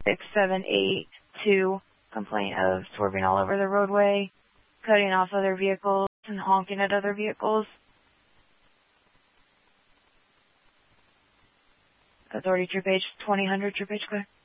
6782, complaint of swerving all over the roadway, cutting off other vehicles, and honking at other vehicles. Authority Troop H 2000, Troop H clear.